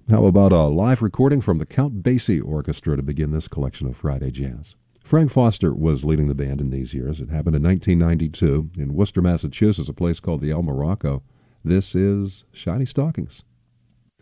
How about a live recording from the Count Basie Orchestra to begin this collection of Friday Jazz? Frank Foster was leading the band in these years. It happened in 1992 in Worcester, Massachusetts, a place called the El Morocco. This is Shiny Stockings.